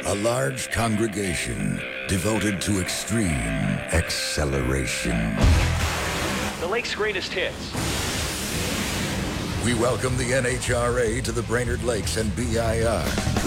A large congregation devoted to extreme acceleration. The Lake's greatest hits. We welcome the NHRA to the Brainerd Lakes and BIR.